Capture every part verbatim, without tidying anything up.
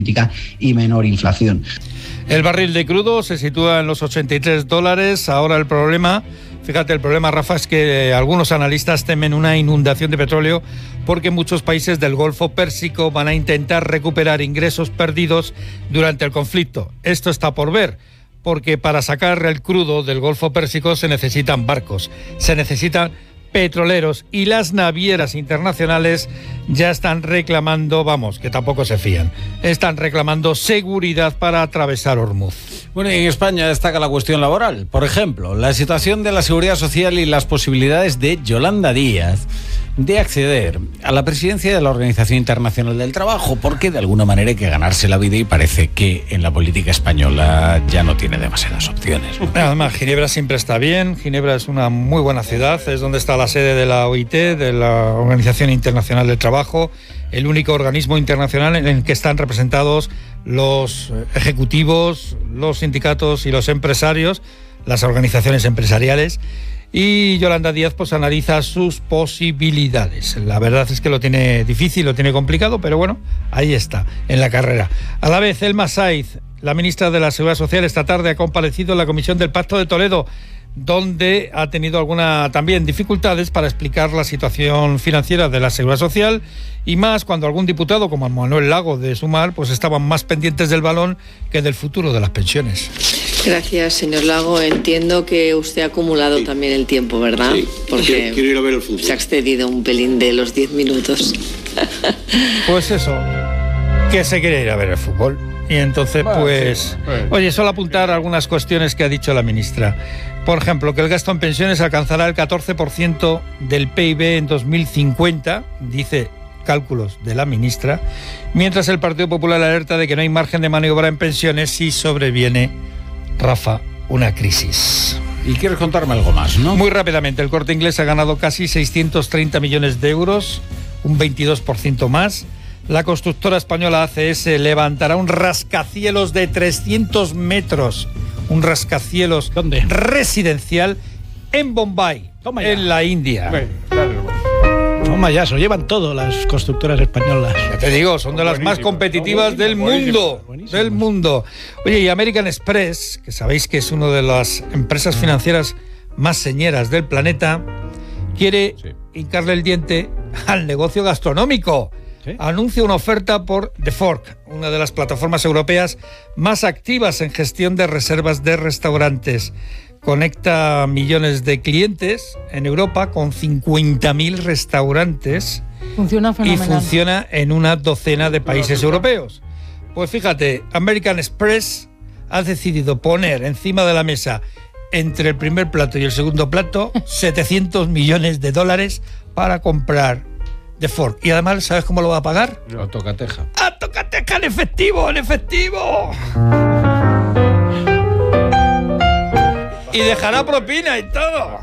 y menor inflación. El barril de crudo se sitúa en los ochenta y tres dólares. Ahora el problema, fíjate, el problema, Rafa, es que algunos analistas temen una inundación de petróleo porque muchos países del Golfo Pérsico van a intentar recuperar ingresos perdidos durante el conflicto. Esto está por ver, porque para sacar el crudo del Golfo Pérsico se necesitan barcos, se necesitan petroleros, y las navieras internacionales ya están reclamando, vamos, que tampoco se fían, están reclamando seguridad para atravesar Hormuz. Bueno, y en España destaca la cuestión laboral. Por ejemplo, la situación de la seguridad social y las posibilidades de Yolanda Díaz de acceder a la presidencia de la Organización Internacional del Trabajo, porque de alguna manera hay que ganarse la vida y parece que en la política española ya no tiene demasiadas opciones. Además, Ginebra siempre está bien. Ginebra es una muy buena ciudad, es donde está la sede de la O I T, de la Organización Internacional del Trabajo, el único organismo internacional en el que están representados los ejecutivos, los sindicatos y los empresarios, las organizaciones empresariales. Y Yolanda Díaz pues analiza sus posibilidades. La verdad es que lo tiene difícil, lo tiene complicado, pero bueno, ahí está, en la carrera. A la vez, Elma Saiz, la ministra de la Seguridad Social, esta tarde ha comparecido en la Comisión del Pacto de Toledo, donde ha tenido alguna también dificultades para explicar la situación financiera de la Seguridad Social, y más cuando algún diputado como Manuel Lago de Sumar pues estaban más pendientes del balón que del futuro de las pensiones. Gracias, señor Lago. Entiendo que usted ha acumulado sí. también el tiempo, ¿verdad? Sí. Porque quiero ir a ver el fútbol. Se ha excedido un pelín de los diez minutos. Pues eso, que se quiere ir a ver el fútbol. Y entonces, bueno, pues... Sí. Bueno. Oye, solo apuntar algunas cuestiones que ha dicho la ministra. Por ejemplo, que el gasto en pensiones alcanzará el catorce por ciento del P I B en dos mil cincuenta, dice cálculos de la ministra, mientras el Partido Popular alerta de que no hay margen de maniobra en pensiones si sobreviene, Rafa, una crisis. Y quieres contarme algo más, ¿no? Muy rápidamente, el Corte Inglés ha ganado casi seiscientos treinta millones de euros, un veintidós por ciento más. La constructora española A C S levantará un rascacielos de trescientos metros, un rascacielos ¿Dónde? residencial en Bombay, en la India. Bueno, claro. Toma ya, se lo llevan todo las constructoras españolas. Ya te digo, son de las más competitivas del mundo, del mundo. Oye, y American Express, que sabéis que es una de las empresas financieras más señeras del planeta, quiere sí. hincarle el diente al negocio gastronómico. ¿Sí? Anuncia una oferta por The Fork, una de las plataformas europeas más activas en gestión de reservas de restaurantes. Conecta millones de clientes en Europa con cincuenta mil restaurantes. Funciona fenomenal. Y funciona en una docena de países europeos. Pues fíjate, American Express ha decidido poner encima de la mesa, entre el primer plato y el segundo plato, setecientos millones de dólares para comprar The Fork. Y además, ¿sabes cómo lo va a pagar? A tocateja. ¡A tocateja en efectivo, en efectivo! Y dejará propina y todo.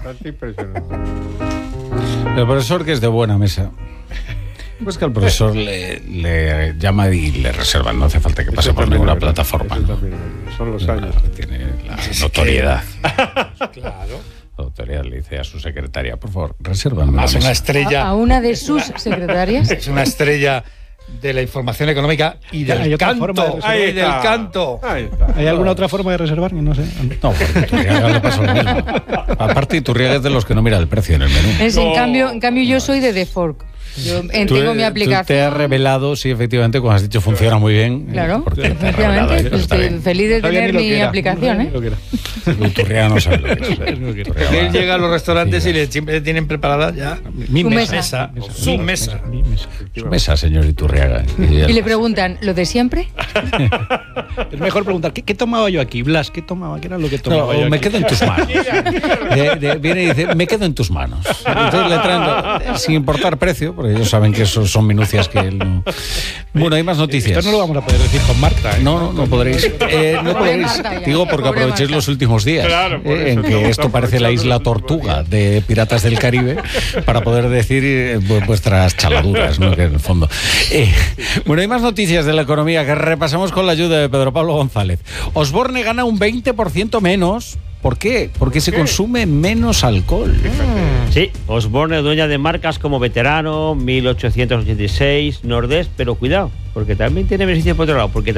El profesor, que es de buena mesa, pues que al profesor le, le llama y le reservan, no hace falta que pase por ninguna plataforma, ¿no? Son los años. Tiene la notoriedad. Claro. La autoridad le dice a su secretaria, por favor, resérvame. Más una estrella. ¿A una de sus secretarias? Es una estrella de la información económica y del ¿Hay otra canto. forma de reservar? Ay, del canto. ¿Hay alguna otra forma de reservar? No sé. No, porque Iturriaga le pasa lo mismo. Aparte, Iturriaga es de los que no mira el precio en el menú. Es, en, cambio, en cambio, yo soy de The Fork. Yo eh, tú, tengo mi aplicación. Tú te has revelado, sí, efectivamente, como has dicho, funciona muy bien. Claro, porque efectivamente. Estoy feliz de tener mi era. aplicación, ¿eh? Iturriaga no sabe lo que es. Él llega a los restaurantes sí, y le, siempre tienen preparada ya mi su mesa. mesa. mesa. Su mesa. Mi mesa. Su mesa, señor Iturriaga. Y, y le preguntan, ¿lo de siempre? Es mejor preguntar, ¿qué, qué tomaba yo aquí, Blas? ¿Qué tomaba? ¿Qué era lo que tomaba no, yo me aquí? quedo en tus manos. De, de, viene y dice, me quedo en tus manos. Entonces le traen, sin importar precio, porque ellos saben que eso son minucias que él no... Bueno, hay más noticias. Esto no lo vamos a poder decir con Marta, ¿eh? No, no, no podréis. Eh, no podréis. Digo, porque aprovechéis los últimos días, claro, eh, en que esto parece la isla Tortuga de Piratas del Caribe, para poder decir eh, vuestras chaladuras, ¿no? Que en el fondo. Eh, bueno, hay más noticias de la economía que repasamos con la ayuda de Pedro Pablo González. Osborne gana un veinte por ciento menos. ¿Por qué? Porque se consume menos alcohol. Sí, Osborne, dueña de marcas como Veterano, mil ochocientos ochenta y seis, Nordest, pero cuidado, porque también tiene beneficios por otro lado, porque